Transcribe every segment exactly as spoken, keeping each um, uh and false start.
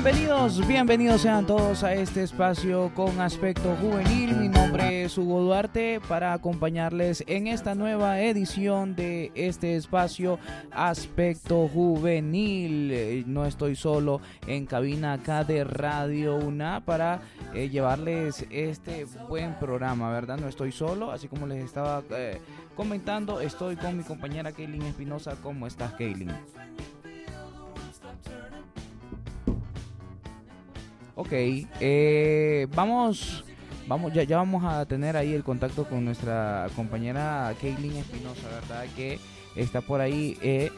Bienvenidos, bienvenidos sean todos a este espacio con aspecto juvenil. Mi nombre es Hugo Duarte para acompañarles en esta nueva edición de este espacio Aspecto Juvenil. Eh, no estoy solo en cabina acá de Radio UNA para eh, llevarles este buen programa, ¿verdad? No estoy solo, así como les estaba eh, comentando, estoy con mi compañera Kaylin Espinosa. ¿Cómo estás, Kaylin? Ok, eh, vamos, vamos ya, ya vamos a tener ahí el contacto con nuestra compañera Kaylin Espinosa, ¿verdad? Que está por ahí. Eh,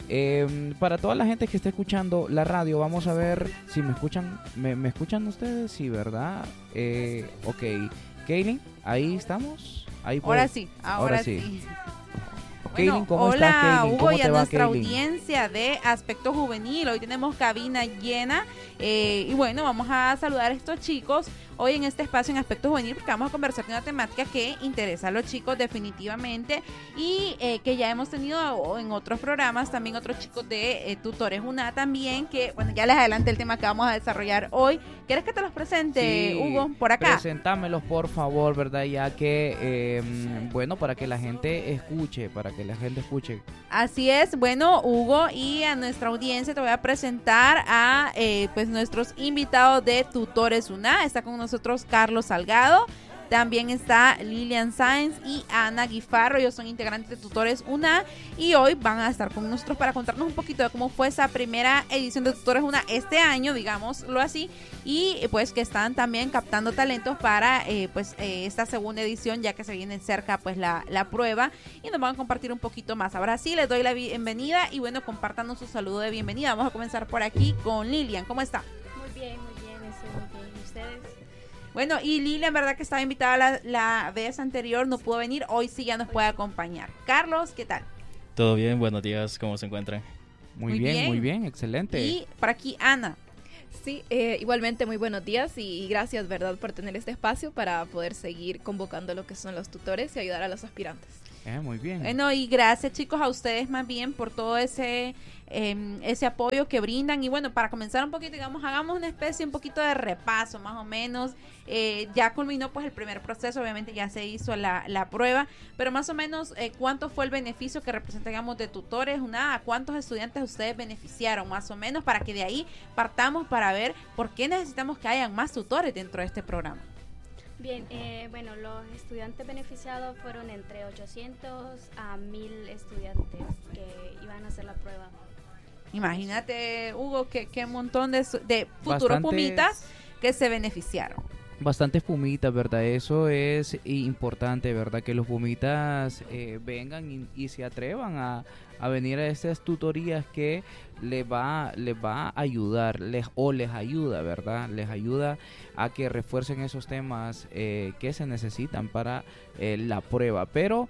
eh, para toda la gente que está escuchando la radio, vamos a ver si me escuchan. ¿Me, me escuchan ustedes? Sí, ¿verdad? Eh, ok, Kaylin, ahí estamos. Ahí ahora puedes, sí, ahora, ahora sí. sí. Kaylin, bueno, ¿cómo hola, estás, Kaylin? Hugo, ¿Cómo y te a va, nuestra Kaylin? audiencia de Aspecto Juvenil. Hoy tenemos cabina llena eh, y bueno, vamos a saludar a estos chicos hoy en este espacio en Aspecto Juvenil, porque vamos a conversar de una temática que interesa a los chicos definitivamente y eh, que ya hemos tenido en otros programas, también otros chicos de eh, Tutores UNA también, que bueno, ya les adelanté el tema que vamos a desarrollar hoy. ¿Quieres que te los presente, sí, Hugo, por acá? Presentámelos, por favor, ¿verdad? Ya que, eh, bueno, para que la gente escuche, para que la gente escuche. Así es, bueno, Hugo, y a nuestra audiencia te voy a presentar a eh, pues nuestros invitados de Tutores UNA. Está con nosotros Carlos Salgado, también está Lilian Sáenz y Ana Guifarro. Ellos son integrantes de Tutores UNA y hoy van a estar con nosotros para contarnos un poquito de cómo fue esa primera edición de Tutores UNA este año, digámoslo así, y pues que están también captando talentos para eh, pues eh, esta segunda edición, ya que se viene cerca pues la, la prueba, y nos van a compartir un poquito más. Ahora sí, les doy la bienvenida y bueno, compártanos su saludo de bienvenida. Vamos a comenzar por aquí con Lilian. ¿Cómo está? Muy bien, muy bien, estoy muy bien. ¿Y ustedes? Bueno, y Lilian, verdad que estaba invitada la, la vez anterior, no pudo venir, hoy sí ya nos puede acompañar. Carlos, ¿qué tal? Todo bien, buenos días, ¿cómo se encuentran? Muy, muy bien, bien, muy bien, excelente. Y por aquí, Ana. Sí, eh, igualmente muy buenos días y, y gracias, ¿verdad?, por tener este espacio para poder seguir convocando lo que son los tutores y ayudar a los aspirantes. Eh, muy bien. Bueno, y gracias, chicos, a ustedes más bien por todo ese eh, ese apoyo que brindan. Y bueno, para comenzar un poquito, digamos, hagamos una especie, un poquito de repaso, más o menos. Eh, ya culminó pues el primer proceso, obviamente ya se hizo la, la prueba, pero más o menos, eh, ¿cuánto fue el beneficio que representa, digamos, de Tutores UNA? ¿A cuántos estudiantes ustedes beneficiaron, más o menos, para que de ahí partamos para ver por qué necesitamos que hayan más tutores dentro de este programa? Bien, eh, bueno, los estudiantes beneficiados fueron entre ochocientos a mil estudiantes que iban a hacer la prueba. Imagínate, Hugo, que, que un montón de, de futuros Bastantes, pumitas que se beneficiaron. Bastantes pumitas, ¿verdad? Eso es importante, ¿verdad? Que los pumitas eh, vengan y, y se atrevan a, a venir a estas tutorías que les va, les va a ayudar, les, o les ayuda, ¿verdad? Les ayuda a que refuercen esos temas eh, que se necesitan para eh, la prueba. Pero,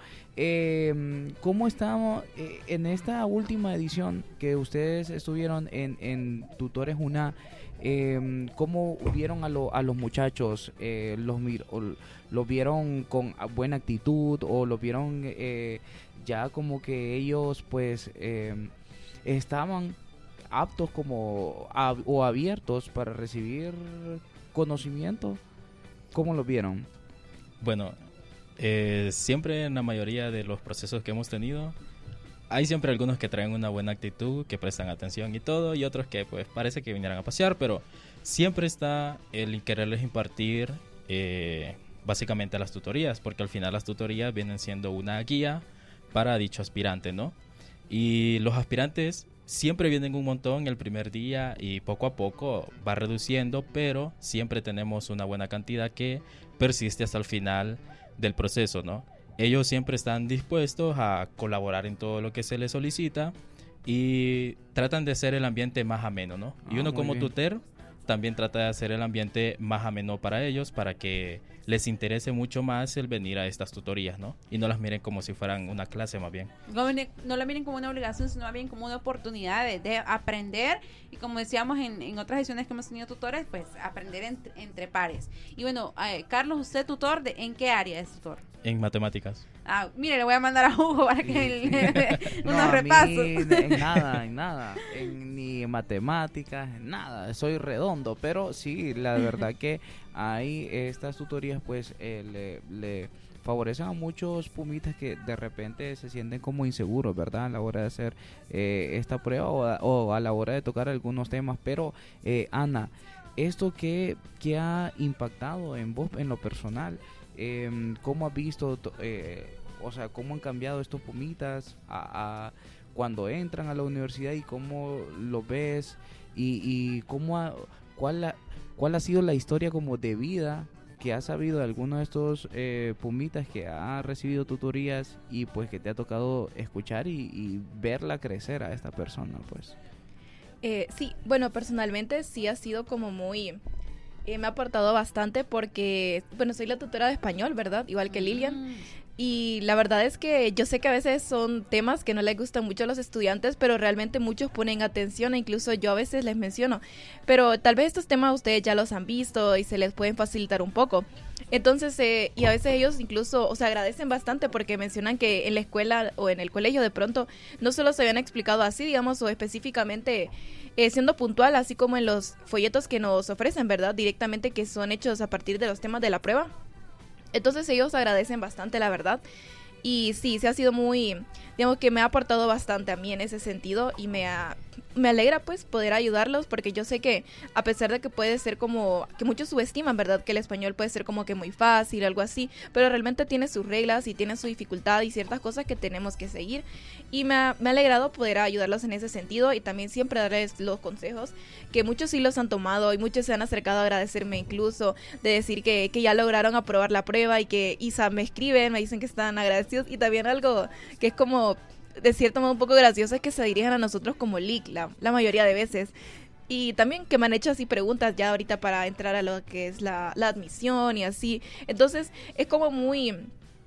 eh, ¿cómo estamos eh, en esta última edición que ustedes estuvieron en, en Tutores UNA? Eh, ¿Cómo vieron a, lo, a los muchachos? Eh, los, ¿Los vieron con buena actitud o los vieron eh, ya como que ellos pues eh, estaban aptos como a, o abiertos para recibir conocimiento? ¿Cómo los vieron? Bueno, eh, siempre en la mayoría de los procesos que hemos tenido hay siempre algunos que traen una buena actitud, que prestan atención y todo, y otros que pues parece que vinieran a pasear, pero siempre está el quererles impartir eh, básicamente las tutorías, porque al final las tutorías vienen siendo una guía para dicho aspirante, ¿no? Y los aspirantes siempre vienen un montón el primer día y poco a poco va reduciendo, pero siempre tenemos una buena cantidad que persiste hasta el final del proceso, ¿no? Ellos siempre están dispuestos a colaborar en todo lo que se les solicita y tratan de hacer el ambiente más ameno, ¿no? Ah, y uno como bien. tutor también trata de hacer el ambiente más ameno para ellos, para que les interese mucho más el venir a estas tutorías, ¿no? Y no las miren como si fueran una clase más bien. No, no la miren como una obligación, sino más bien como una oportunidad de, de aprender. Y como decíamos en, en otras ediciones que hemos tenido tutores, pues aprender entre, entre pares. Y bueno, eh, Carlos, ¿usted tutor? De, ¿En qué área es tutor? En matemáticas. Ah, mire, le voy a mandar a Hugo para que le dé No, unos a mí repasos. en nada, en nada, en, ni en matemáticas, en nada, soy redondo, pero sí, la verdad que hay estas tutorías pues eh, le, le favorecen a muchos pumitas que de repente se sienten como inseguros, ¿verdad? A la hora de hacer eh, esta prueba o a, o a la hora de tocar algunos temas, pero eh, Ana, ¿esto qué, qué ha impactado en vos en lo personal? Eh, ¿Cómo has visto, eh, o sea, cómo han cambiado estos pumitas a, a cuando entran a la universidad y cómo lo ves y, y cómo ha, cuál, ha, cuál ha sido la historia como de vida que has sabido de alguno de estos eh, pumitas que ha recibido tutorías y pues que te ha tocado escuchar y, y verla crecer a esta persona, pues? Eh, sí, bueno, personalmente sí ha sido como muy... Eh, me ha aportado bastante porque, bueno, soy la tutora de español, ¿verdad? Igual que Lilian. Y la verdad es que yo sé que a veces son temas que no les gustan mucho a los estudiantes, pero realmente muchos ponen atención e incluso yo a veces les menciono. Pero tal vez estos temas ustedes ya los han visto y se les pueden facilitar un poco. Entonces, eh, y a veces ellos incluso, o sea, agradecen bastante porque mencionan que en la escuela o en el colegio de pronto no solo se habían explicado así, digamos, o específicamente eh, siendo puntual, así como en los folletos que nos ofrecen, ¿verdad? Directamente que son hechos a partir de los temas de la prueba. Entonces ellos agradecen bastante, la verdad. Y sí, se ha sido muy, digamos que me ha aportado bastante a mí en ese sentido y me ha, me alegra pues poder ayudarlos porque yo sé que a pesar de que puede ser como, que muchos subestiman, ¿verdad? Que el español puede ser como que muy fácil, algo así, pero realmente tiene sus reglas y tiene su dificultad y ciertas cosas que tenemos que seguir. Y me ha, me ha alegrado poder ayudarlos en ese sentido y también siempre darles los consejos que muchos sí los han tomado y muchos se han acercado a agradecerme incluso, de decir que, que ya lograron aprobar la prueba y que Isa me escriben, me dicen que están agradecidos y también algo que es como de cierto modo un poco gracioso es que se dirigen a nosotros como L I C, la, la mayoría de veces. Y también que me han hecho así preguntas ya ahorita para entrar a lo que es la, la admisión y así. Entonces es como muy...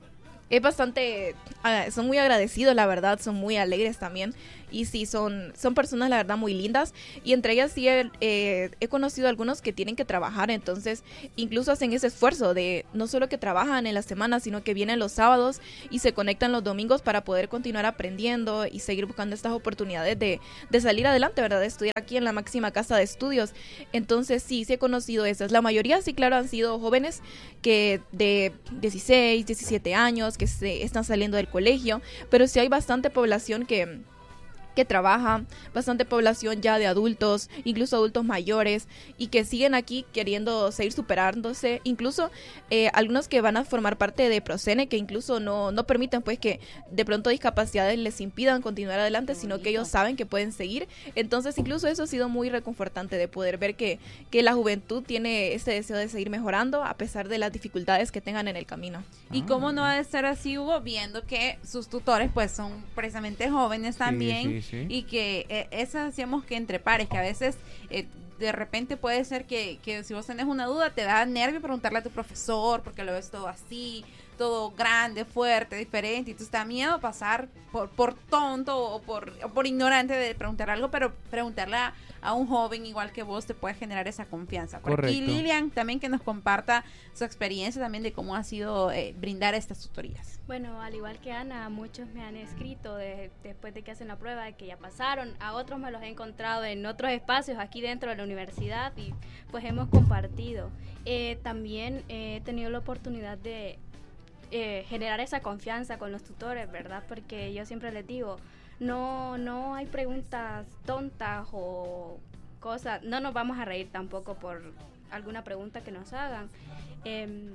Es bastante... Uh, son muy agradecidos, la verdad, son muy alegres también. Y sí, son, son personas, la verdad, muy lindas. Y entre ellas sí he, eh, he conocido algunos que tienen que trabajar. Entonces, incluso hacen ese esfuerzo de no solo que trabajan en la semana, sino que vienen los sábados y se conectan los domingos para poder continuar aprendiendo y seguir buscando estas oportunidades de, de salir adelante, ¿verdad? De estudiar aquí en la máxima casa de estudios. Entonces, sí, sí he conocido esas. La mayoría, sí, claro, han sido jóvenes que de dieciséis, diecisiete años, que se están saliendo del colegio. Pero sí hay bastante población que... que trabaja, bastante población ya de adultos, incluso adultos mayores, y que siguen aquí queriendo seguir superándose, incluso eh, algunos que van a formar parte de Procene, que incluso no, no permiten pues que de pronto discapacidades les impidan continuar adelante, sino que ellos saben que pueden seguir. Entonces incluso eso ha sido muy reconfortante de poder ver que, que la juventud tiene ese deseo de seguir mejorando a pesar de las dificultades que tengan en el camino. Y cómo no ha de ser así, Hugo, viendo que sus tutores pues son precisamente jóvenes también. Sí, sí, sí. Y que eh, eso hacíamos que entre pares, que a veces eh, de repente puede ser que, que si vos tenés una duda te da nervio preguntarle a tu profesor porque lo ves todo así, todo grande, fuerte, diferente, y tú te da miedo pasar por, por tonto o por, o por ignorante de preguntar algo, pero preguntarle a, a un joven igual que vos te puede generar esa confianza. Por aquí Correcto. Lilian también que nos comparta su experiencia también de cómo ha sido eh, brindar estas tutorías. Bueno, al igual que Ana, muchos me han escrito de, después de que hacen la prueba de que ya pasaron, a otros me los he encontrado en otros espacios aquí dentro de la universidad y pues hemos compartido. Eh, también he tenido la oportunidad de eh, generar esa confianza con los tutores, ¿verdad? Porque yo siempre les digo, no, no hay preguntas tontas o cosas, no nos vamos a reír tampoco por alguna pregunta que nos hagan. Eh,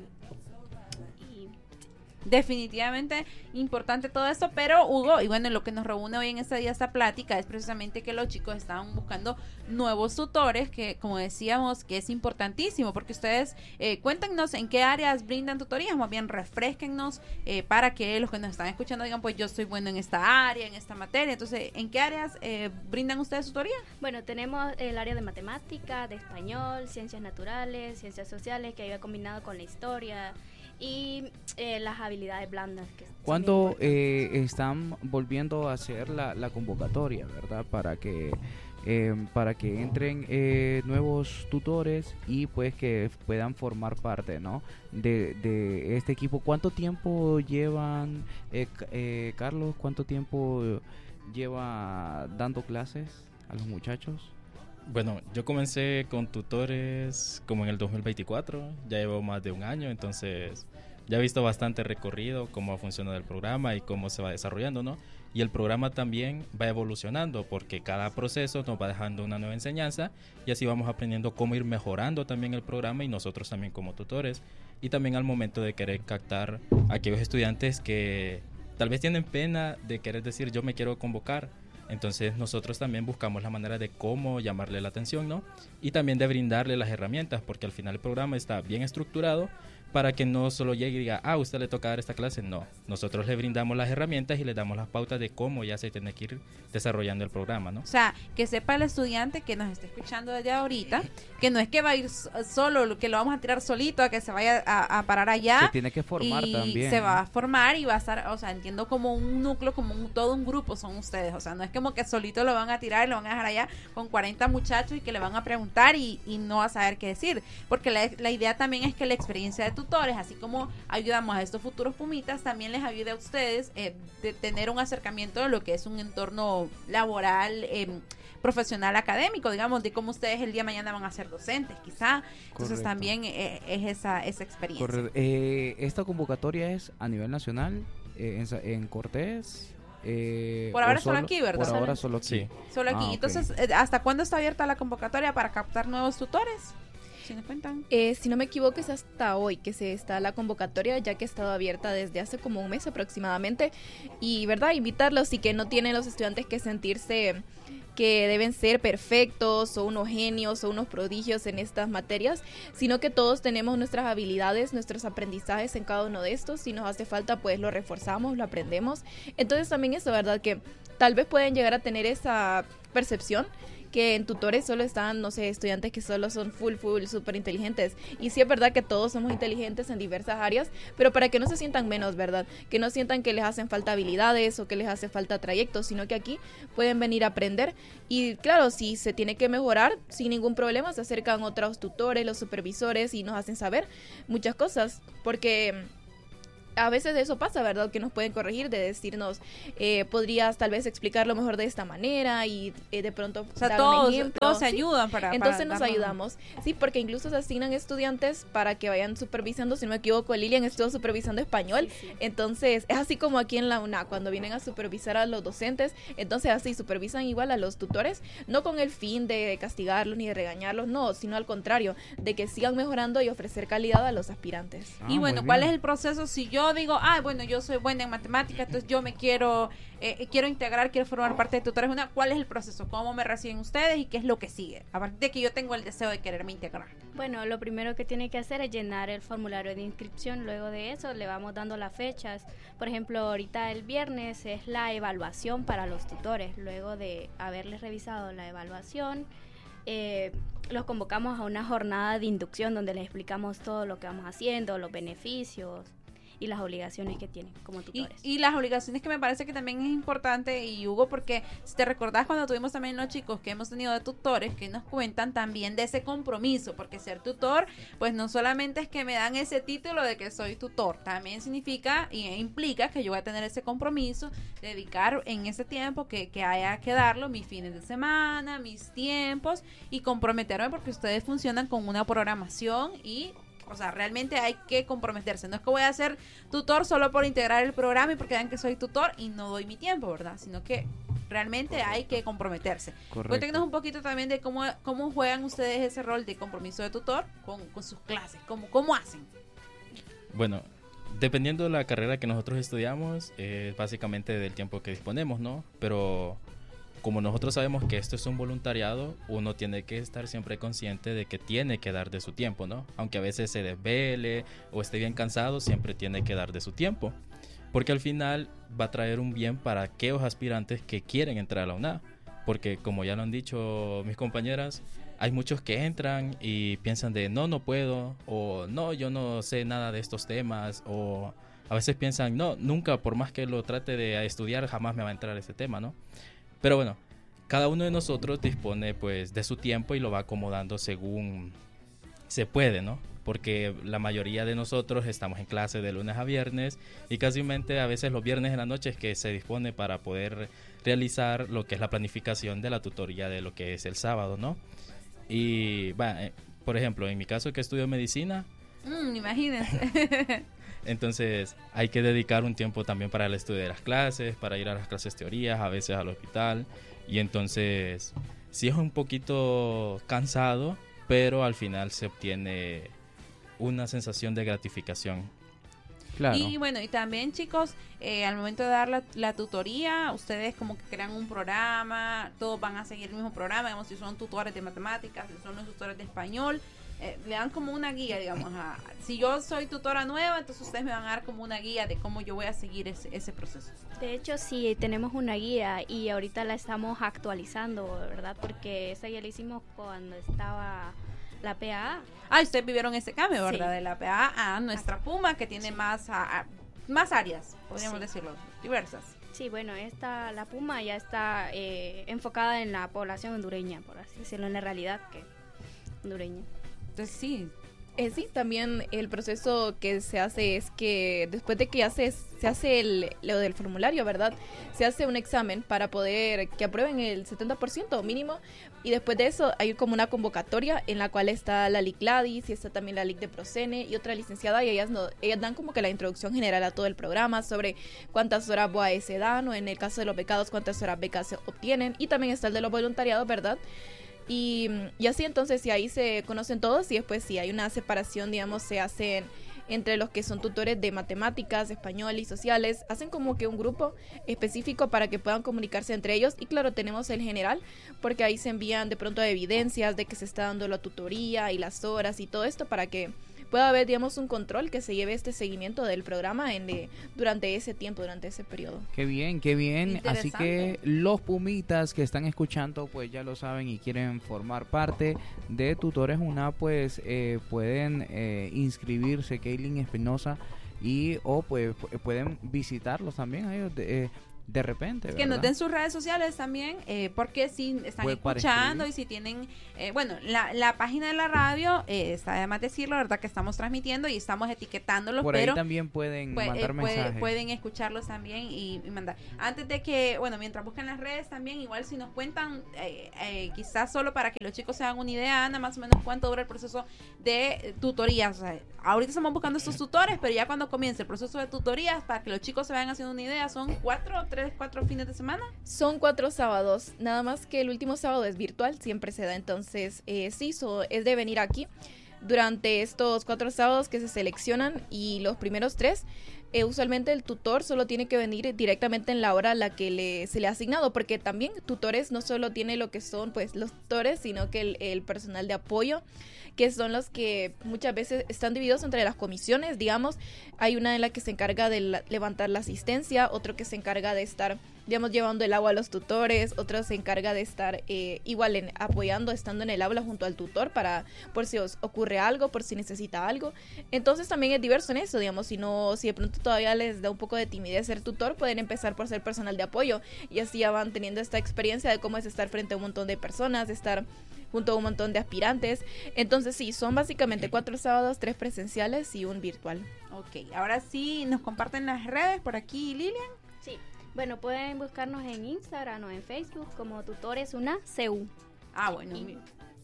y Definitivamente importante todo esto, pero Hugo, y bueno, lo que nos reúne hoy en este día, esta plática, es precisamente que los chicos estaban buscando nuevos tutores, que como decíamos, que es importantísimo, porque ustedes eh, cuéntenos en qué áreas brindan tutorías, más bien refresquennos eh, para que los que nos están escuchando digan, pues yo soy bueno en esta área, en esta materia. Entonces, ¿en qué áreas eh, brindan ustedes tutoría? bueno, tenemos el área de matemática, de español, ciencias naturales, ciencias sociales, que había combinado con la historia y eh, las habilidades blandas. Que son ¿Cuándo importantes. eh, están volviendo a hacer la, la convocatoria, verdad? Para que eh, para que entren eh, nuevos tutores y pues que puedan formar parte, ¿no? de, de este equipo. ¿Cuánto tiempo llevan, eh, eh, Carlos, cuánto tiempo lleva dando clases a los muchachos? Bueno, yo comencé con tutores como en el dos mil veinticuatro, ya llevo más de un año, entonces ya he visto bastante recorrido, cómo funciona el programa y cómo se va desarrollando, ¿no? Y el programa también va evolucionando porque cada proceso nos va dejando una nueva enseñanza y así vamos aprendiendo cómo ir mejorando también el programa y nosotros también como tutores. Y también al momento de querer captar a aquellos estudiantes que tal vez tienen pena de querer decir yo me quiero convocar. Entonces nosotros también buscamos la manera de cómo llamarle la atención, ¿no? Y también de brindarle las herramientas, porque al final el programa está bien estructurado para que no solo llegue y diga, ah, a usted le toca dar esta clase. No, nosotros le brindamos las herramientas y le damos las pautas de cómo ya se tiene que ir desarrollando el programa, ¿no? O sea, que sepa el estudiante que nos está escuchando desde ahorita, que no es que va a ir solo, que lo vamos a tirar solito, a que se vaya a, a parar allá. Se tiene que formar y también. Se va a formar y va a estar, o sea, entiendo como un núcleo, como un, todo un grupo son ustedes. O sea, no es como que solito lo van a tirar y lo van a dejar allá con cuarenta muchachos y que le van a preguntar y, y no va a saber qué decir. Porque la, la idea también es que la experiencia de tutores, así como ayudamos a estos futuros pumitas, también les ayude a ustedes eh, de tener un acercamiento de lo que es un entorno laboral, eh, profesional, académico, digamos, de cómo ustedes el día de mañana van a ser docentes, quizá. Entonces Correcto. También eh, es esa, esa experiencia. Correcto. Eh, esta convocatoria es a nivel nacional, eh, en, Sa- en Cortés. Eh, Por o ahora solo aquí, ¿verdad? Por Solo ahora aquí. solo aquí. Sí. Solo aquí. Ah, ok. Entonces, eh, ¿hasta cuándo está abierta la convocatoria para captar nuevos tutores? Si nos cuentan. Eh, si no me equivoco es hasta hoy que se está la convocatoria, ya que ha estado abierta desde hace como un mes aproximadamente. Y verdad, invitarlos y que no tienen los estudiantes que sentirse que deben ser perfectos o unos genios o unos prodigios en estas materias, sino que todos tenemos nuestras habilidades, nuestros aprendizajes en cada uno de estos. Si nos hace falta, pues lo reforzamos, lo aprendemos. Entonces también eso, ¿verdad? Que tal vez pueden llegar a tener esa percepción que en tutores solo están, no sé, estudiantes que solo son full, full, súper inteligentes. Y sí es verdad que todos somos inteligentes en diversas áreas, pero para que no se sientan menos, ¿verdad? Que no sientan que les hacen falta habilidades o que les hace falta trayectos, sino que aquí pueden venir a aprender. Y claro, si se tiene que mejorar, sin ningún problema, se acercan otros tutores, los supervisores y nos hacen saber muchas cosas, porque a veces de eso pasa, ¿verdad? Que nos pueden corregir, de decirnos, eh, podrías tal vez explicarlo mejor de esta manera y eh, de pronto O sea, dar un todos, ejemplo. todos se Sí. ayudan para. Entonces para nos darnos- ayudamos, sí, porque incluso se asignan estudiantes para que vayan supervisando. Si no me equivoco, Lilian estuvo supervisando español, Sí, sí. entonces es así como aquí en la U N A, cuando vienen a supervisar a los docentes, entonces así supervisan igual a los tutores, no con el fin de castigarlos ni de regañarlos, no, sino al contrario, de que sigan mejorando y ofrecer calidad a los aspirantes. Ah, Y bueno, muy ¿cuál bien. es el proceso? Si yo digo, ah, bueno, yo soy buena en matemáticas, entonces yo me quiero eh, quiero integrar, quiero formar parte de Tutores Una, ¿cuál es el proceso? ¿Cómo me reciben ustedes y qué es lo que sigue? A partir de que yo tengo el deseo de quererme integrar. Bueno, lo primero que tiene que hacer es llenar el formulario de inscripción. Luego de eso le vamos dando las fechas. Por ejemplo, ahorita el viernes es la evaluación para los tutores. Luego de haberles revisado la evaluación, eh, los convocamos a una jornada de inducción donde les explicamos todo lo que vamos haciendo, los beneficios y las obligaciones que tienen como Y, tutores. y las obligaciones, que me parece que también es importante, y Hugo, porque si te recordás cuando tuvimos también los chicos que hemos tenido de tutores, que nos cuentan también de ese compromiso, porque ser tutor, pues no solamente es que me dan ese título de que soy tutor, también significa y implica que yo voy a tener ese compromiso, de dedicar en ese tiempo que, que haya que darlo, mis fines de semana, mis tiempos, y comprometerme porque ustedes funcionan con una programación y... O sea, realmente hay que comprometerse. No es que voy a ser tutor solo por integrar el programa y porque vean que soy tutor y no doy mi tiempo, ¿verdad? Sino que realmente hay que comprometerse. Correcto. Cuéntenos un poquito también de cómo, cómo juegan ustedes ese rol de compromiso de tutor con, con sus clases. ¿Cómo, cómo hacen? Bueno, dependiendo de la carrera que nosotros estudiamos, es básicamente del tiempo que disponemos, ¿no? Pero como nosotros sabemos que esto es un voluntariado, uno tiene que estar siempre consciente de que tiene que dar de su tiempo, ¿no? Aunque a veces se desvele o esté bien cansado, siempre tiene que dar de su tiempo. Porque al final va a traer un bien para aquellos aspirantes que quieren entrar a la U N A. Porque como ya lo han dicho mis compañeras, hay muchos que entran y piensan de no, no puedo, o no, yo no sé nada de estos temas, o a veces piensan, no, nunca, por más que lo trate de estudiar, jamás me va a entrar ese tema, ¿no? Pero bueno, cada uno de nosotros dispone pues de su tiempo y lo va acomodando según se puede, ¿no? Porque la mayoría de nosotros estamos en clase de lunes a viernes y casi a veces los viernes en la noche es que se dispone para poder realizar lo que es la planificación de la tutoría de lo que es el sábado, ¿no? Y, bueno, eh, por ejemplo, en mi caso que estudio medicina, Mm, imagínense. entonces hay que dedicar un tiempo también para el estudio de las clases, para ir a las clases teorías, a veces al hospital, y entonces sí es un poquito cansado, pero al final se obtiene una sensación de gratificación. Claro. Y bueno, y también chicos, eh, al momento de dar la, la tutoría, ustedes como que crean un programa, todos van a seguir el mismo programa, digamos, si son tutores de matemáticas, si son los tutores de español, eh, le dan como una guía, digamos, a, si yo soy tutora nueva, entonces ustedes me van a dar como una guía de cómo yo voy a seguir ese, ese proceso. De hecho, sí, tenemos una guía y ahorita la estamos actualizando, ¿verdad? Porque esa guía la hicimos cuando estaba la P A A. Ah, ustedes vivieron ese cambio, ¿verdad? Sí. De la P A A a nuestra Puma, que tiene Sí. más, a, a- más áreas, podríamos Sí. decirlo, diversas. Sí, bueno, esta, la Puma ya está eh, enfocada en la población hondureña, por así decirlo, en la realidad que hondureña. Entonces sí, Eh, sí, también el proceso que se hace es que después de que ya se, se hace el, lo del formulario, ¿verdad? Se hace un examen para poder que aprueben el setenta por ciento mínimo y después de eso hay como una convocatoria en la cual está la L I C Gladys y está también la L I C de Procene y otra licenciada y ellas, no, ellas dan como que la introducción general a todo el programa sobre cuántas horas B O A S dan o en el caso de los becados cuántas horas becas se obtienen y también está el de los voluntariados, ¿verdad? Y, y así entonces, y ahí se conocen todos y después si hay una separación, digamos, se hacen entre los que son tutores de matemáticas, español y sociales, hacen como que un grupo específico para que puedan comunicarse entre ellos y claro, tenemos el general, porque ahí se envían de pronto evidencias de que se está dando la tutoría y las horas y todo esto para que pueda haber, digamos, un control que se lleve este seguimiento del programa en de, durante ese tiempo, durante ese periodo. Qué bien, qué bien. Así Interesante. que los pumitas que están escuchando, pues ya lo saben y quieren formar parte de Tutores UNA, pues eh, pueden eh, inscribirse, Kaylin Espinosa, y o pues pu- pueden visitarlos también a ellos de, eh, de repente, que nos ¿verdad? den sus redes sociales también, eh, porque si están Puede para escuchando escribir. y si tienen, eh, bueno, la, la página de la radio, eh, está además decirlo, ¿verdad? Que estamos transmitiendo y estamos etiquetándolos, Por pero ahí también pueden Pue- mandar eh, puede- mensajes. pueden escucharlos también y, y mandar. Antes de que, bueno, mientras buscan las redes también, igual si nos cuentan, eh, eh, quizás solo para que los chicos se hagan una idea, Ana, más o menos cuánto dura el proceso de eh, tutorías. O sea, ahorita estamos buscando estos tutores, pero ya cuando comience el proceso de tutorías, para que los chicos se vayan haciendo una idea, son cuatro, tres, cuatro fines de semana. Son cuatro sábados, nada más que el último sábado es virtual, siempre se da, entonces eh, sí, so, es de venir aquí durante estos cuatro sábados que se seleccionan y los primeros tres, eh, usualmente el tutor solo tiene que venir directamente en la hora a la que le, se le ha asignado, porque también tutores no solo tiene lo que son pues los tutores, sino que el, el personal de apoyo, que son los que muchas veces están divididos entre las comisiones, digamos, hay una en la que se encarga de la- levantar la asistencia, otro que se encarga de estar, digamos, llevando el agua a los tutores, otro se encarga de estar eh, igual en, apoyando, estando en el aula junto al tutor para, por si os ocurre algo, por si necesita algo. Entonces también es diverso en eso, digamos, si no, si de pronto todavía les da un poco de timidez ser tutor, pueden empezar por ser personal de apoyo y así ya van teniendo esta experiencia de cómo es estar frente a un montón de personas, de estar junto a un montón de aspirantes. Entonces sí, son básicamente cuatro sábados, tres presenciales y un virtual. Ok, ahora sí nos comparten las redes por aquí, Lilian. Sí, bueno, pueden buscarnos en Instagram o en Facebook como Tutores UNA C U. Ah, bueno, Y- mi-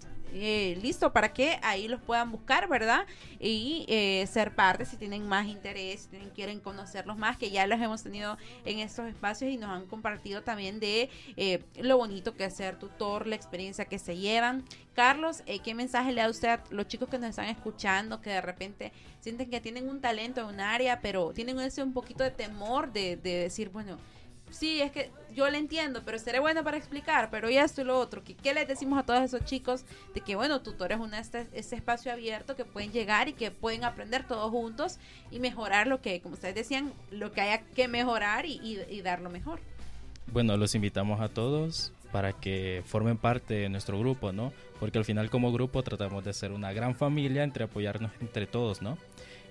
eh, listo para que ahí los puedan buscar, ¿verdad? Y eh, ser parte si tienen más interés, si tienen- quieren conocerlos más, que ya los hemos tenido en estos espacios y nos han compartido también de eh, lo bonito que es ser tutor, la experiencia que se llevan. Carlos, eh, ¿qué mensaje le da usted a los chicos que nos están escuchando, que de repente sienten que tienen un talento en un área, pero tienen ese un poquito de temor de, de decir, bueno, sí, es que yo le entiendo, pero seré bueno para explicar, pero ya esto y lo otro. ¿Qué, qué les decimos a todos esos chicos de que, bueno, Tutores es una, este, este espacio abierto que pueden llegar y que pueden aprender todos juntos y mejorar lo que, como ustedes decían, lo que haya que mejorar y, y, y dar lo mejor? Bueno, los invitamos a todos para que formen parte de nuestro grupo, ¿no? Porque al final como grupo tratamos de ser una gran familia entre apoyarnos entre todos, ¿no?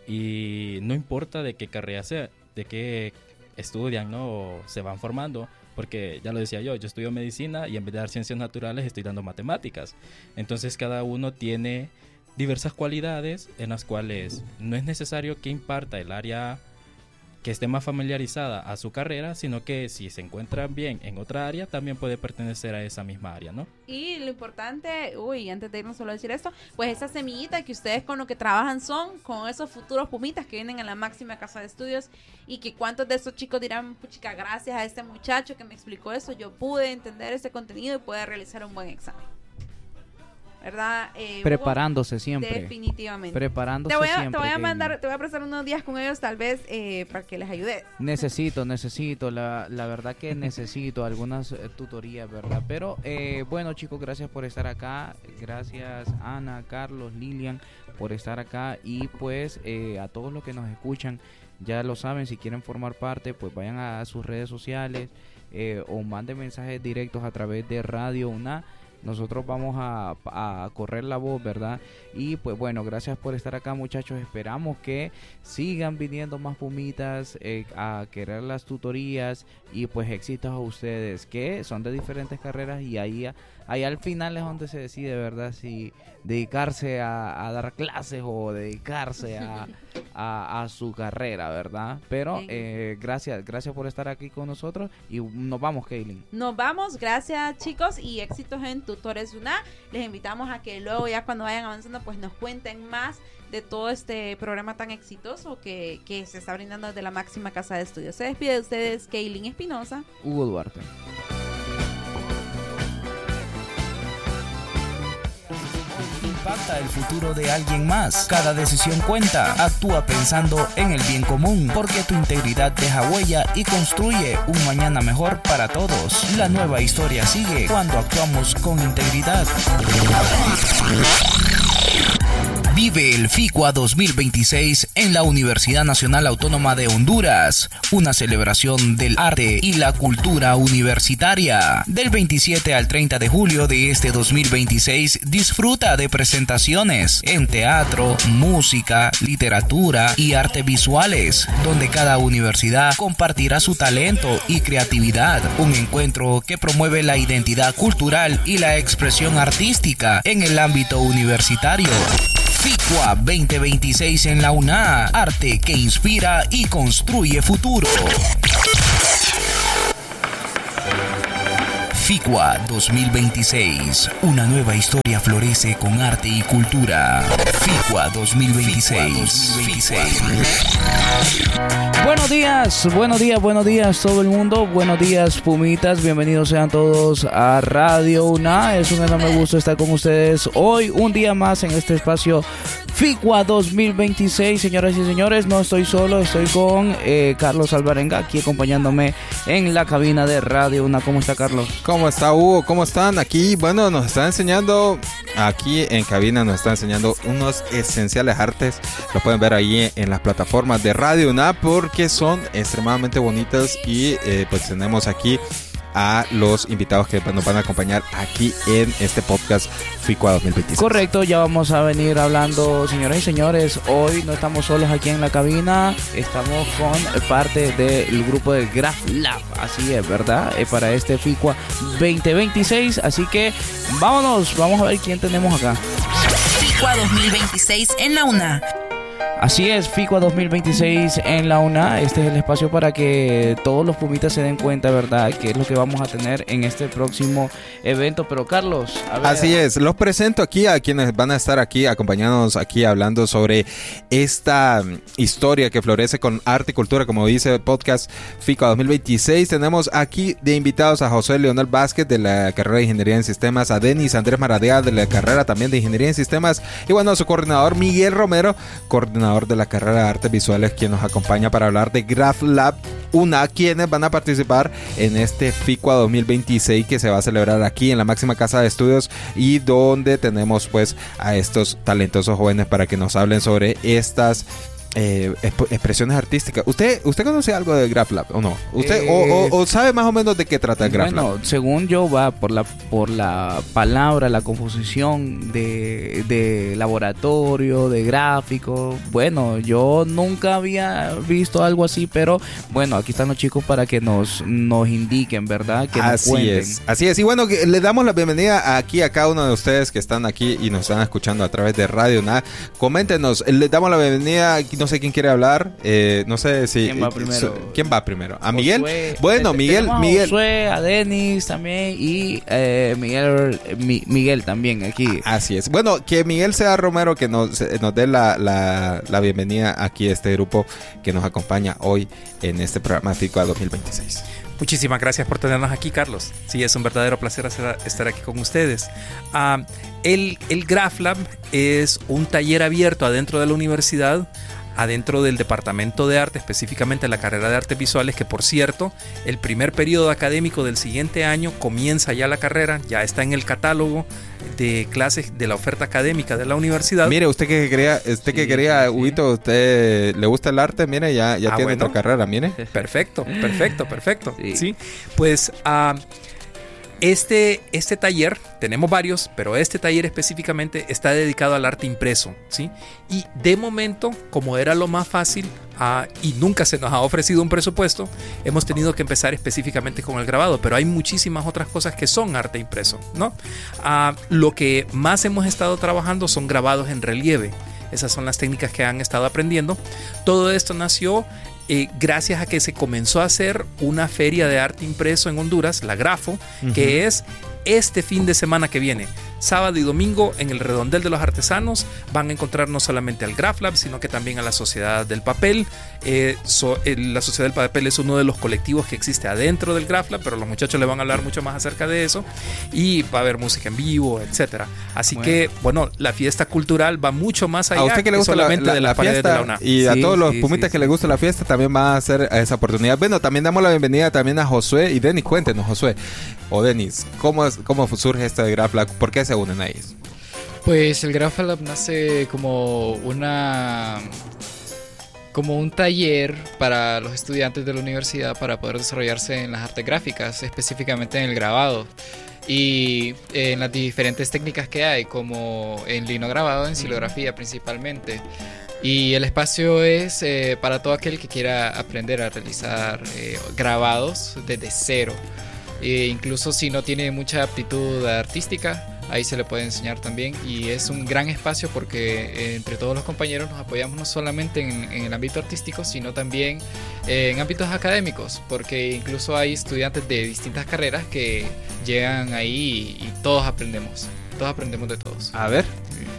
Y no importa de qué carrera sea, de qué estudian, ¿no? O se van formando, porque ya lo decía yo, yo estudio medicina y en vez de dar ciencias naturales estoy dando matemáticas. Entonces cada uno tiene diversas cualidades en las cuales no es necesario que imparta el área que esté más familiarizada a su carrera, sino que si se encuentran bien en otra área, también puede pertenecer a esa misma área, ¿no? Y lo importante, uy, antes de irnos solo a decir esto, pues esa semillita que ustedes con lo que trabajan son con esos futuros pumitas que vienen a la máxima casa de estudios, y que cuántos de esos chicos dirán, puchica, gracias a este muchacho que me explicó eso, yo pude entender ese contenido y pude realizar un buen examen. ¿Verdad? Eh, Preparándose Hugo, siempre. Definitivamente. Preparándose te voy a, siempre. Te voy a Kevin. mandar, te voy a prestar unos días con ellos tal vez eh, para que les ayude. Necesito, necesito, la, la verdad que necesito algunas eh, tutorías, ¿verdad? Pero eh, bueno, chicos, gracias por estar acá. Gracias Ana, Carlos, Lilian por estar acá, y pues eh, a todos los que nos escuchan, ya lo saben, si quieren formar parte, pues vayan a sus redes sociales eh, o manden mensajes directos a través de Radio UNA. Nosotros vamos a, a correr la voz, ¿verdad? Y pues bueno, gracias por estar acá, muchachos. Esperamos que sigan viniendo más pumitas eh, a querer las tutorías, y pues éxitos a ustedes que son de diferentes carreras, y ahí, ahí al final es donde se decide, ¿verdad? Si dedicarse a, a dar clases o dedicarse a, a, a su carrera, ¿verdad? Pero eh, gracias, gracias por estar aquí con nosotros, y nos vamos, Kaylin. Nos vamos, gracias chicos, y éxitos en Tutores UNA. Les invitamos a que luego, ya cuando vayan avanzando, pues nos cuenten más de todo este programa tan exitoso que, que se está brindando desde la máxima casa de estudios. Se despide de ustedes Kaylin Espinosa, Hugo Duarte. Impacta el futuro de alguien más. Cada decisión cuenta. Actúa pensando en el bien común, porque tu integridad deja huella y construye un mañana mejor para todos. La nueva historia sigue cuando actuamos con integridad. Vive el FICUA dos mil veintiséis en la Universidad Nacional Autónoma de Honduras, una celebración del arte y la cultura universitaria. Del veintisiete al treinta de julio de este dos mil veintiséis, disfruta de presentaciones en teatro, música, literatura y arte visuales, donde cada universidad compartirá su talento y creatividad. Un encuentro que promueve la identidad cultural y la expresión artística en el ámbito universitario. FICUA veinte veintiséis en la UNA, arte que inspira y construye futuro. FICUA dos mil veintiséis, una nueva historia florece con arte y cultura. FICUA dos mil veintiséis. Buenos días, buenos días, buenos días todo el mundo, buenos días pumitas, bienvenidos sean todos a Radio UNA. Es un enorme gusto estar con ustedes hoy, un día más en este espacio FICUA dos mil veintiséis. Señoras y señores, no estoy solo, estoy con eh, Carlos Alvarenga, aquí acompañándome en la cabina de Radio UNA. ¿Cómo está, Carlos? ¿Cómo está, Hugo? ¿Cómo están? Aquí, bueno, nos está enseñando, aquí en cabina nos está enseñando unos esenciales artes. Lo pueden ver ahí en las plataformas de Radio UNA, porque son extremadamente bonitas, y eh, pues tenemos aquí a los invitados que nos van a acompañar aquí en este podcast FICUA dos mil veintiséis. Correcto, ya vamos a venir hablando, señoras y señores. Hoy no estamos solos aquí en la cabina, estamos con parte del grupo del Graph Lab, así es, ¿verdad? Eh, para este FICUA veinte veintiséis, así que vámonos, vamos a ver quién tenemos acá. FICUA dos mil veintiséis en la UNA. Así es, FICUA dos mil veintiséis en la UNA. Este es el espacio para que todos los pumitas se den cuenta, ¿verdad?, qué es lo que vamos a tener en este próximo evento. Pero Carlos, a ver. Así es, los presento aquí a quienes van a estar aquí acompañándonos aquí hablando sobre esta historia que florece con arte y cultura, como dice el podcast FICUA dos mil veintiséis. Tenemos aquí de invitados a José Leonel Vázquez de la carrera de Ingeniería en Sistemas, a Denis Andrés Maradea de la carrera también de Ingeniería en Sistemas, y bueno, su coordinador Miguel Romero, coordinador de la carrera de Artes Visuales, quien nos acompaña para hablar de Graph Lab UNA, quienes van a participar en este FICUA dos mil veintiséis que se va a celebrar aquí en la máxima casa de estudios, y donde tenemos pues a estos talentosos jóvenes para que nos hablen sobre estas eh, exp- expresiones artísticas. ¿Usted usted conoce algo de GraphLab o no? ¿Usted Eh, o, o- o sabe más o menos de qué trata el GraphLab? Bueno, según yo va por la por la palabra, la composición de, de laboratorio, de gráfico. Bueno, yo nunca había visto algo así, pero bueno, aquí están los chicos para que nos, nos indiquen, ¿verdad? Que nos Así cuenten. es, así es. Y bueno, que le damos la bienvenida aquí a cada uno de ustedes que están aquí y nos están escuchando a través de Radio Nada. Coméntenos, les damos la bienvenida. No sé quién quiere hablar. Eh, no sé si. ¿Quién va primero? ¿Quién va primero? ¿A Miguel? Josué. Bueno, Te- Miguel. tenemos a Miguel. Josué, a Denis también y eh, Miguel, Mi- Miguel también aquí. Así es. Bueno, que Miguel sea Romero que nos, nos dé la, la, la bienvenida aquí a este grupo que nos acompaña hoy en este programa FICUA dos mil veintiséis. Muchísimas gracias por tenernos aquí, Carlos. Sí, es un verdadero placer hacer- estar aquí con ustedes. Ah, el, el GraphLab es un taller abierto adentro de la universidad, adentro del Departamento de Arte, específicamente la carrera de Artes Visuales, que por cierto, el primer periodo académico del siguiente año comienza ya la carrera, ya está en el catálogo de clases de la oferta académica de la universidad. Mire, usted que quería, usted que Sí, quería, sí, sí. Huguito, usted le gusta el arte, mire, ya, ya Ah, tiene bueno. otra carrera, mire. Perfecto, perfecto, perfecto. Sí. Sí. Pues ah, este, este taller, tenemos varios, pero este taller específicamente está dedicado al arte impreso, ¿sí? Y de momento, como era lo más fácil ah, y nunca se nos ha ofrecido un presupuesto, hemos tenido que empezar específicamente con el grabado, pero hay muchísimas otras cosas que son arte impreso, ¿no? Ah, lo que más hemos estado trabajando son grabados en relieve. Esas son las técnicas que han estado aprendiendo. Todo esto nació eh, gracias a que se comenzó a hacer una feria de arte impreso en Honduras, la Grafo, Ujú. que es este fin de semana que viene. Sábado y domingo en el Redondel de los Artesanos van a encontrar no solamente al GraphLab, sino que también a la Sociedad del Papel. Eh, so- eh, la Sociedad del Papel es uno de los colectivos que existe adentro del GraphLab, pero los muchachos le van a hablar mucho más acerca de eso. Y va a haber música en vivo, etcétera. Así Bueno. que, bueno, la fiesta cultural va mucho más allá A usted que le gusta la, solamente la- de la las paredes de fiesta la UNA. y a Sí, todos los sí, pumitas sí, que sí. les gusta la fiesta también van a hacer esa oportunidad. Bueno, también damos la bienvenida también a Josué y Denis. Cuéntenos, Josué o Denis, ¿cómo, es, cómo surge esto de GraphLab? ¿Por qué se unen a ellos? Pues el GraphLab nace como una como un taller para los estudiantes de la universidad para poder desarrollarse en las artes gráficas, específicamente en el grabado y en las diferentes técnicas que hay, como en linograbado, en silografía principalmente. Y el espacio es eh, para todo aquel que quiera aprender a realizar eh, grabados desde cero. E incluso si no tiene mucha aptitud artística, ahí se le puede enseñar también. Y es un gran espacio porque eh, entre todos los compañeros nos apoyamos no solamente en, en el ámbito artístico, sino también eh, en ámbitos académicos, porque incluso hay estudiantes de distintas carreras que llegan ahí y, y todos aprendemos. Todos aprendemos de todos. A ver.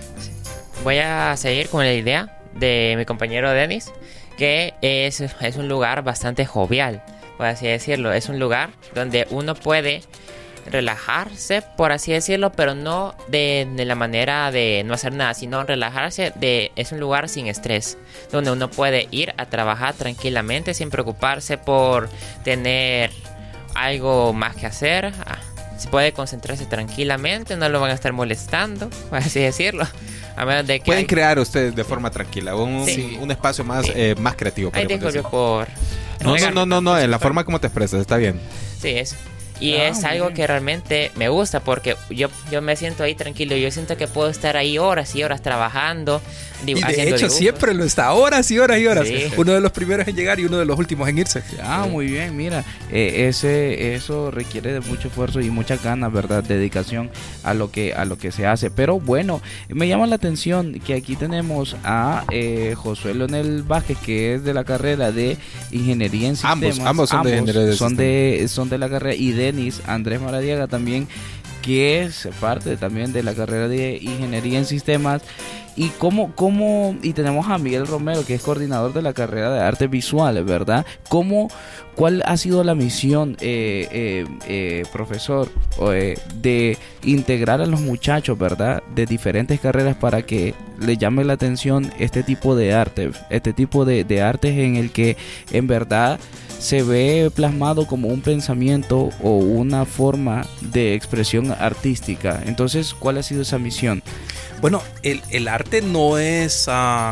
Voy a seguir con la idea de mi compañero Denis, que es, es un lugar bastante jovial, por así decirlo. Es un lugar donde uno puede relajarse, por así decirlo, pero no de, de la manera de no hacer nada, sino relajarse. De, es un lugar sin estrés, donde uno puede ir a trabajar tranquilamente sin preocuparse por tener algo más que hacer. Ah, se puede concentrarse tranquilamente, no lo van a estar molestando, por así decirlo. A menos de que Pueden hay- crear ustedes de forma tranquila un, Sí. un espacio más, Sí. eh, más creativo. Ay, podríamos disculpe decir. por... No, no, no, no, no, en la forma como te expresas, está bien. Sí, eso. Y Ah, es muy algo bien. que realmente me gusta porque yo, yo me siento ahí tranquilo. Yo siento que puedo estar ahí horas y horas trabajando. dibu- Y de haciendo hecho dibujos. siempre lo está, horas y horas y horas. Sí. Uno de los primeros en llegar y uno de los últimos en irse. Ah, muy bien, mira, eh, ese eso requiere de mucho esfuerzo y muchas ganas, ¿verdad? Dedicación a lo que a lo que se hace. Pero bueno, me llama la atención que aquí tenemos a eh, Josué Leonel Vázquez, que es de la carrera de Ingeniería en Ambos, Sistemas. ambos son de Ingeniería de son de son de la carrera, y Denis Andrés Maradiaga también, que es parte también de la carrera de Ingeniería en Sistemas. Y cómo, cómo, y tenemos a Miguel Romero, que es coordinador de la carrera de Artes Visuales, ¿verdad? ¿Cómo, cuál ha sido la misión, eh, eh, eh, profesor, o, eh, de integrar a los muchachos, ¿verdad? De diferentes carreras para que les llame la atención este tipo de arte, este tipo de, de artes en el que en verdad se ve plasmado como un pensamiento o una forma de expresión artística. Entonces, ¿cuál ha sido esa misión? Bueno, el, el arte no es, ah,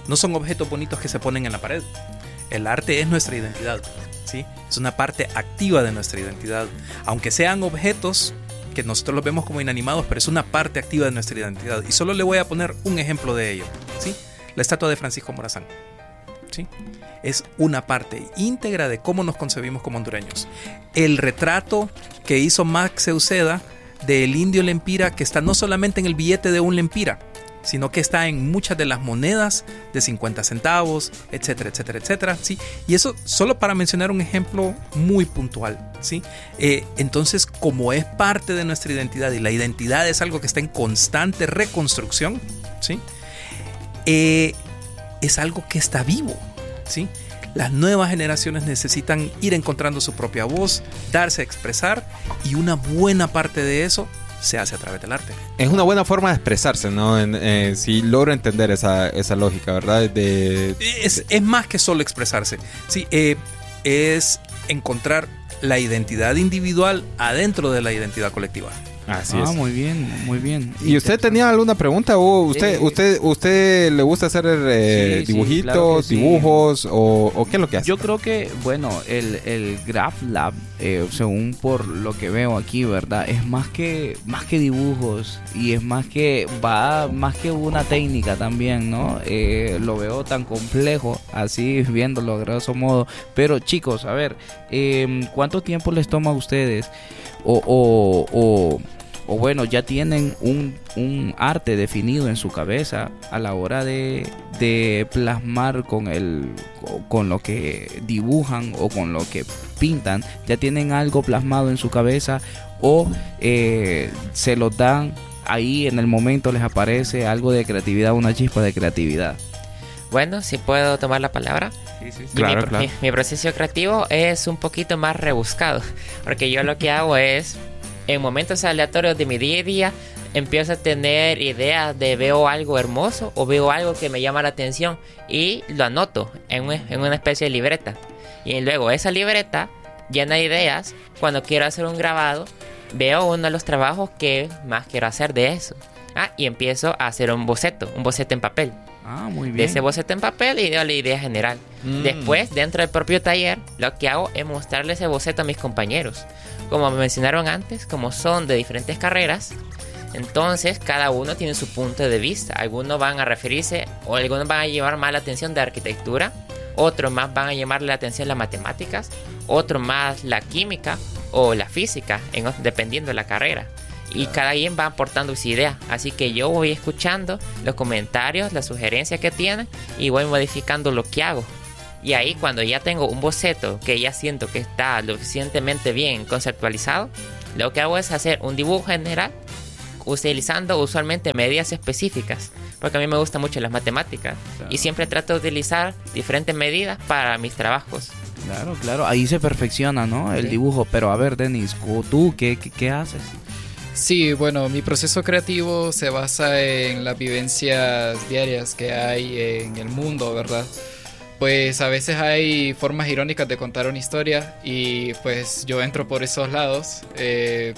no son objetos bonitos que se ponen en la pared. El arte es nuestra identidad, ¿sí? Es una parte activa de nuestra identidad. Aunque sean objetos que nosotros los vemos como inanimados, pero es una parte activa de nuestra identidad. Y solo le voy a poner un ejemplo de ello, ¿sí? La estatua de Francisco Morazán, ¿sí? Es una parte íntegra de cómo nos concebimos como hondureños. El retrato que hizo Max Ceuseda del indio lempira, que está no solamente en el billete de un lempira, sino que está en muchas de las monedas de cincuenta centavos, etcétera, etcétera, etcétera, ¿sí? Y eso solo para mencionar un ejemplo muy puntual, ¿sí? Eh, entonces, como es parte de nuestra identidad y la identidad es algo que está en constante reconstrucción, ¿sí? Eh, es algo que está vivo, ¿sí? Las nuevas generaciones necesitan ir encontrando su propia voz, darse a expresar, y una buena parte de eso se hace a través del arte. Es una buena forma de expresarse, ¿no? En, eh, si logro entender esa, esa lógica, ¿verdad? De, es, es más que solo expresarse. Sí, eh, es encontrar la identidad individual adentro de la identidad colectiva. Así ah, es. muy bien, muy bien. ¿Y usted tenía alguna pregunta? ¿O usted, eh, usted, usted le gusta hacer eh, sí, dibujitos, sí, claro sí. dibujos o, o qué es lo que hace? Yo creo que, bueno, el, el Graph Lab, eh, según por lo que veo aquí, ¿verdad? Es más que más que dibujos y es más que va más que una técnica también, ¿no? Eh, lo veo tan complejo, así viéndolo a grosso modo. Pero chicos, a ver, eh, ¿cuánto tiempo les toma a ustedes? O, o, o o bueno, ya tienen un, un arte definido en su cabeza a la hora de, de plasmar con el con lo que dibujan o con lo que pintan, ya tienen algo plasmado en su cabeza o eh, se lo dan ahí en el momento, les aparece algo de creatividad, una chispa de creatividad. Bueno, si puedo tomar la palabra. Sí, sí, sí. Claro, mi, claro. Mi, mi proceso creativo es un poquito más rebuscado, porque yo lo que hago es, en momentos aleatorios de mi día a día, empiezo a tener ideas de veo algo hermoso o veo algo que me llama la atención y lo anoto en, un, en una especie de libreta. Y luego esa libreta llena de ideas. Cuando quiero hacer un grabado, veo uno de los trabajos que más quiero hacer de eso. Ah, y empiezo a hacer un boceto, un boceto en papel. Ah, muy bien. De ese boceto en papel y doy la idea general. Mm. Después, dentro del propio taller, lo que hago es mostrarle ese boceto a mis compañeros. Como me mencionaron antes, como son de diferentes carreras, entonces cada uno tiene su punto de vista. Algunos van a referirse o algunos van a llevar más la atención de arquitectura, otros más van a llamarle la atención las matemáticas, otros más la química o la física, en, dependiendo de la carrera. Y cada quien va aportando su idea. Así que yo voy escuchando los comentarios, las sugerencias que tienen y voy modificando lo que hago. Y ahí cuando ya tengo un boceto que ya siento que está lo suficientemente bien conceptualizado, lo que hago es hacer un dibujo general utilizando usualmente medidas específicas, porque a mí me gustan mucho las matemáticas. Claro. Y siempre trato de utilizar diferentes medidas para mis trabajos. Claro, claro, ahí se perfecciona, ¿no? El sí. dibujo. Pero a ver, Denis, ¿tú qué, qué, qué haces? Sí, bueno, mi proceso creativo se basa en las vivencias diarias que hay en el mundo, ¿verdad? Pues a veces hay formas irónicas de contar una historia y pues yo entro por esos lados. Eh,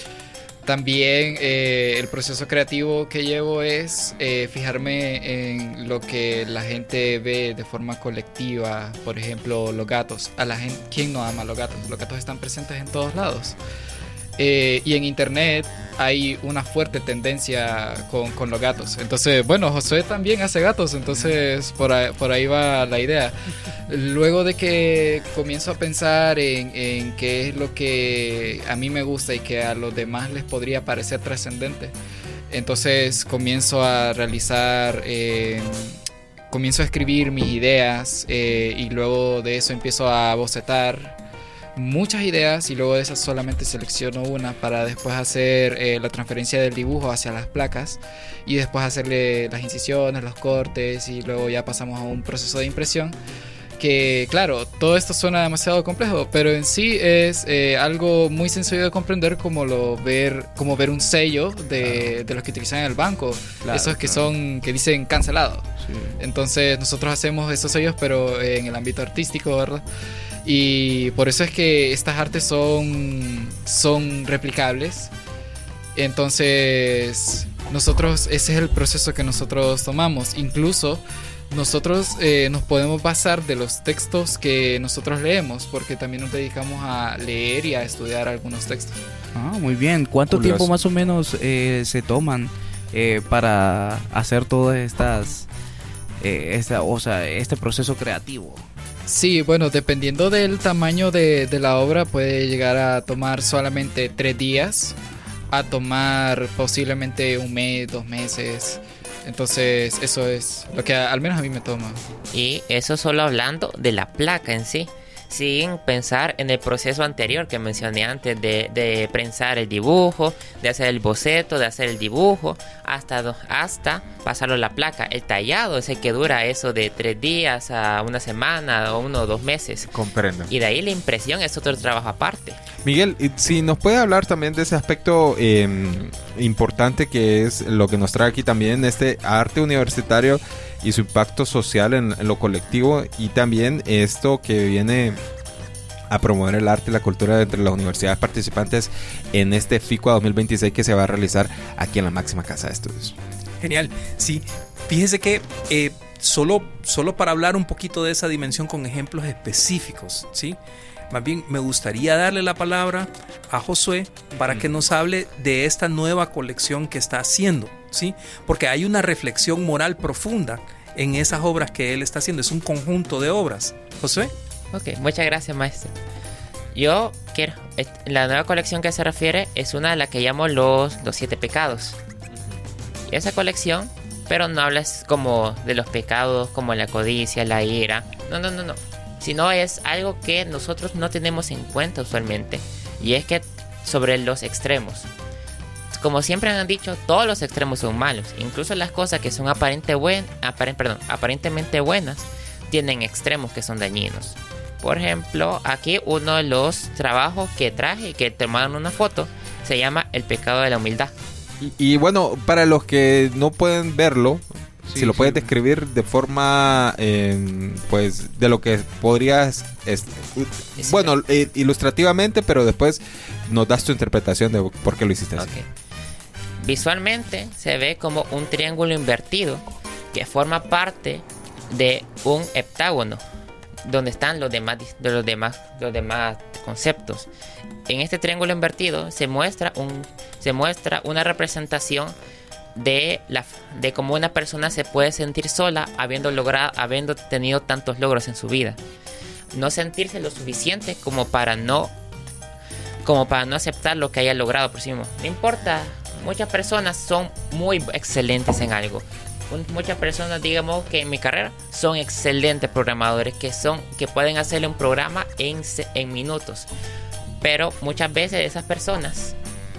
también eh, el proceso creativo que llevo es eh, fijarme en lo que la gente ve de forma colectiva. Por ejemplo, los gatos. A la gente, ¿quién no ama a los gatos? Los gatos están presentes en todos lados. Eh, y en internet hay una fuerte tendencia con, con los gatos. Entonces, bueno, Josué también hace gatos, entonces por ahí, por ahí va la idea. Luego de que comienzo a pensar en, en qué es lo que a mí me gusta y que a los demás les podría parecer trascendente, entonces comienzo a realizar... Eh, comienzo a escribir mis ideas eh, y luego de eso empiezo a bocetar muchas ideas y luego de esas solamente selecciono una para después hacer eh, la transferencia del dibujo hacia las placas y después hacerle las incisiones, los cortes y luego ya pasamos a un proceso de impresión que claro, todo esto suena demasiado complejo, pero en sí es eh, algo muy sencillo de comprender como lo ver como ver un sello de, claro. de los que utilizan en el banco, claro, esos que claro. son que dicen cancelado. Sí. Entonces nosotros hacemos esos sellos pero eh, en el ámbito artístico, ¿verdad? Y por eso es que estas artes son, son replicables. Entonces, nosotros, ese es el proceso que nosotros tomamos. Incluso nosotros eh, nos podemos basar de los textos que nosotros leemos, porque también nos dedicamos a leer y a estudiar algunos textos. Ah, muy bien. ¿Cuánto Curioso. tiempo más o menos eh, se toman eh, para hacer todas estas, eh, esta, o sea, este proceso creativo? Sí, bueno, dependiendo del tamaño de, de la obra, puede llegar a tomar solamente tres días, a tomar posiblemente un mes, dos meses. Entonces, eso es lo que a- al menos a mí me toma. Y eso solo hablando de la placa en sí, sin pensar en el proceso anterior que mencioné antes de, de prensar el dibujo, de hacer el boceto, de hacer el dibujo, hasta, do- hasta pasarlo a la placa. El tallado es el que dura eso de tres días a una semana o uno o dos meses. Comprendo. Y de ahí la impresión es otro trabajo aparte. Miguel, y si nos puede hablar también de ese aspecto eh, importante que es lo que nos trae aquí también, este arte universitario y su impacto social en, en lo colectivo, y también esto que viene a promover el arte y la cultura entre las universidades participantes en este FICUA dos mil veintiséis que se va a realizar aquí en la máxima casa de estudios. Genial, sí. Fíjese que eh, solo, solo para hablar un poquito de esa dimensión con ejemplos específicos, ¿sí? Más bien me gustaría darle la palabra a Josué para que nos hable de esta nueva colección que está haciendo, ¿sí? Porque hay una reflexión moral profunda en esas obras que él está haciendo. Es un conjunto de obras. Josué. Ok, muchas gracias, maestro. Yo quiero, est- la nueva colección que se refiere es una de las que llamo los, los siete pecados. Y esa colección, pero no hablas como de los pecados como la codicia, la ira. No, no, no, no. Sino es algo que nosotros no tenemos en cuenta usualmente. Y es que sobre los extremos. Como siempre han dicho, todos los extremos son malos. Incluso las cosas que son aparente buen, aparen- perdón, aparentemente buenas tienen extremos que son dañinos. Por ejemplo, aquí uno de los trabajos que traje y que tomaron una foto se llama El pecado de la humildad. Y, y bueno, para los que no pueden verlo, Sí, si lo sí. puedes describir de forma, eh, pues, de lo que podrías, es- Sí. bueno, eh, ilustrativamente, pero después nos das tu interpretación de por qué lo hiciste así. Ok. Visualmente se ve como un triángulo invertido que forma parte de un heptágono donde están los demás, dis- de los demás, los demás conceptos. En este triángulo invertido se muestra un, se muestra una representación de la de cómo una persona se puede sentir sola habiendo logrado, habiendo tenido tantos logros en su vida. No sentirse lo suficiente como para no como para no aceptar lo que haya logrado por sí mismo. No importa, muchas personas son muy excelentes en algo. Un- Muchas personas, digamos que en mi carrera, son excelentes programadores que son que pueden hacerle un programa en, se- en minutos. Pero muchas veces esas personas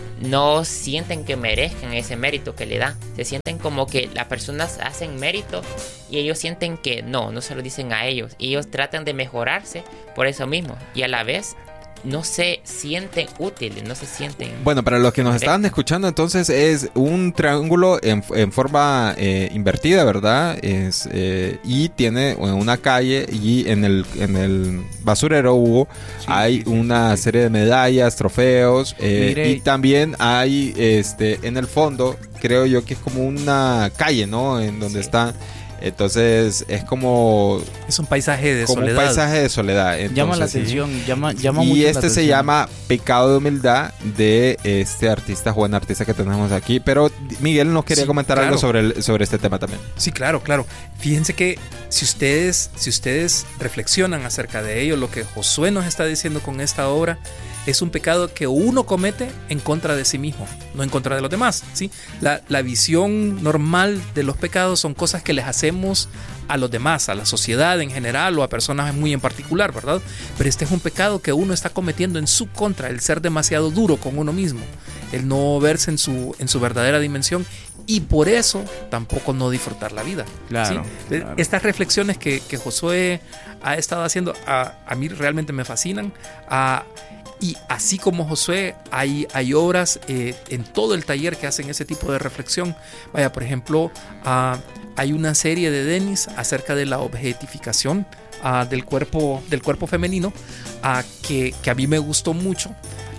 no sienten que merezcan ese mérito que le dan. Se sienten como que las personas hacen mérito y ellos sienten que no, no se lo dicen a ellos. Y ellos tratan de mejorarse por eso mismo. Y a la vez no se sienten útiles, no se sienten... Bueno, para los que nos estaban escuchando, entonces es un triángulo en, en forma eh, invertida, ¿verdad? Es, eh, y tiene una calle y en el, en el basurero, Hugo, Sí, hay sí, sí, una sí. serie de medallas, trofeos, eh, Mire. y también hay este en el fondo, creo yo que es como una calle, ¿no? En donde Sí. está... Entonces es como, Es un paisaje de como soledad. un paisaje de soledad. Llama la Entonces, atención, llama, llama y mucho la este se atención. llama Pecado de Humildad de este artista, joven artista que tenemos aquí. Pero Miguel nos quería Sí, comentar claro. algo sobre, el- sobre este tema también. Sí, claro, claro. Fíjense que si ustedes, si ustedes reflexionan acerca de ello, lo que Josué nos está diciendo con esta obra es un pecado que uno comete en contra de sí mismo, no en contra de los demás, ¿sí? La, la visión normal de los pecados son cosas que les hacemos a los demás, a la sociedad en general o a personas muy en particular, ¿verdad? Pero este es un pecado que uno está cometiendo en su contra, el ser demasiado duro con uno mismo, el no verse en su, en su verdadera dimensión y por eso tampoco no disfrutar la vida. Claro, ¿sí? claro. Estas reflexiones que, que Josué ha estado haciendo a, a mí realmente me fascinan. A, y así como Josué, hay, hay obras eh, en todo el taller que hacen ese tipo de reflexión. Vaya, por ejemplo, ah, hay una serie de Denis acerca de la objetificación ah, del, cuerpo, del cuerpo femenino ah, que, que a mí me gustó mucho.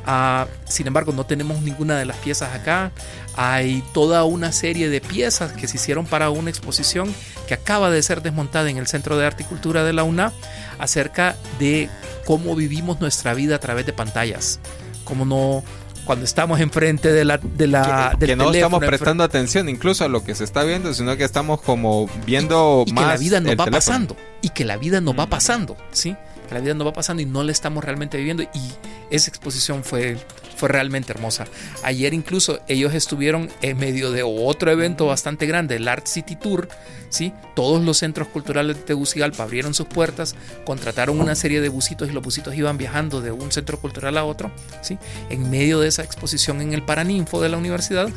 Uh, sin embargo, no tenemos ninguna de las piezas acá. Hay toda una serie de piezas que se hicieron para una exposición que acaba de ser desmontada en el Centro de Arte y Cultura de la U N A acerca de cómo vivimos nuestra vida a través de pantallas. Cómo no... Cuando estamos enfrente de la, de la que, del que no estamos teléfono, prestando atención incluso a lo que se está viendo, sino que estamos como viendo y, y más que la vida nos el va teléfono. pasando y que la vida nos va pasando, ¿sí? Que la vida nos va pasando y no la estamos realmente viviendo, y esa exposición fue, fue realmente hermosa. Ayer incluso ellos estuvieron en medio de otro evento bastante grande, el Art City Tour, ¿sí? Todos los centros culturales de Tegucigalpa abrieron sus puertas, contrataron una serie de busitos y los busitos iban viajando de un centro cultural a otro, ¿sí? En medio de esa exposición en el Paraninfo de la universidad,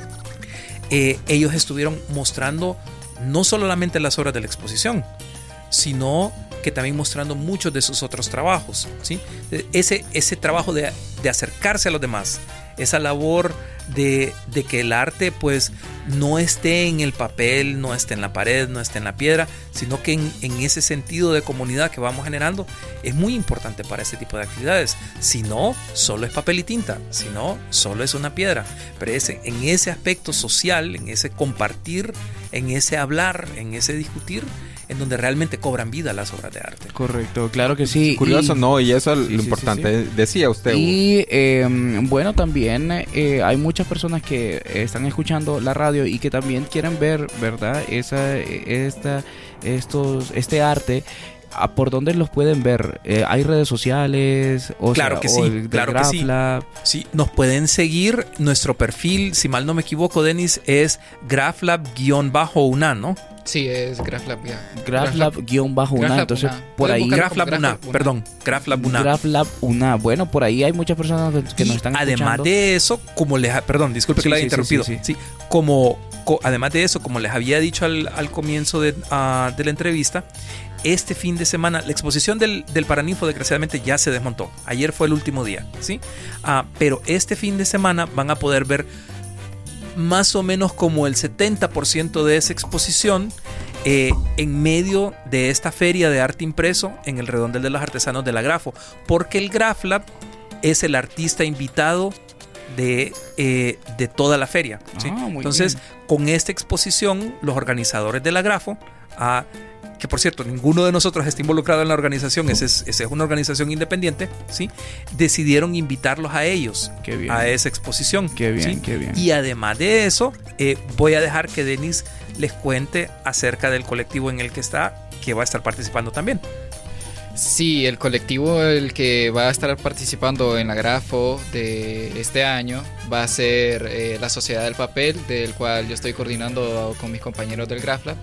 eh, ellos estuvieron mostrando no solamente las obras de la exposición, sino que también mostrando muchos de sus otros trabajos, ¿sí? Ese, ese trabajo de, de acercarse a los demás, esa labor de, de que el arte pues no esté en el papel, no esté en la pared, no esté en la piedra, sino que en, en ese sentido de comunidad que vamos generando es muy importante para este tipo de actividades. Si no, solo es papel y tinta, si no, solo es una piedra. Pero ese, en ese aspecto social, en ese compartir, en ese hablar, en ese discutir, en donde realmente cobran vida las obras de arte. Correcto, claro que sí. Curioso, y, ¿no? Y eso es sí, lo sí, importante. sí, sí. Decía usted. Y eh, bueno, también eh, hay muchas personas que están escuchando la radio y que también quieren ver, ¿verdad? Esa, esta, estos, este arte. ¿Por dónde los pueden ver? Eh, ¿Hay redes sociales? O claro sea, que o sí, el claro que sí. Sí, nos pueden seguir. Nuestro perfil, si mal no me equivoco, Denis, es graflab-U N A, ¿no? Sí, es graflab. graflab-U N A. Entonces, por ahí. graflab U N A, perdón. graflab U N A. graflab U N A. Bueno, por ahí hay muchas personas que y nos están además escuchando. de eso, como les... Perdón, disculpe sí, que lo haya sí, interrumpido. Sí, sí, sí. sí como, co, además de eso, como les había dicho al, al comienzo de, uh, de la entrevista, este fin de semana, la exposición del, del Paraninfo desgraciadamente ya se desmontó. Ayer fue el último día, ¿sí? Uh, pero este fin de semana van a poder ver más o menos como el setenta por ciento de esa exposición eh, en medio de esta feria de arte impreso en el Redondel de los Artesanos de la Grafo, porque el Graflab es el artista invitado de, eh, de toda la feria, ¿sí? Ah, muy Entonces, bien. Con esta exposición, los organizadores de la Grafo, uh, que por cierto, ninguno de nosotros está involucrado en la organización, esa es, esa es una organización independiente, ¿sí? Decidieron invitarlos a ellos, qué bien, a esa exposición. Qué bien, ¿sí? qué bien. Y además de eso, eh, voy a dejar que Denis les cuente acerca del colectivo en el que está, que va a estar participando también. Sí, el colectivo el que va a estar participando en la Grafo de este año va a ser eh, la Sociedad del Papel, del cual yo estoy coordinando con mis compañeros del GrafLab.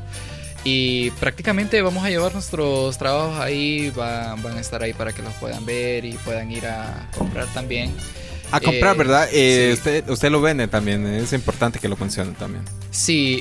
Y prácticamente vamos a llevar nuestros trabajos ahí, van, van a estar ahí para que los puedan ver y puedan ir a comprar también. A comprar, eh, ¿verdad? Eh, sí. usted, usted lo vende también, es importante que lo mencione también. Sí,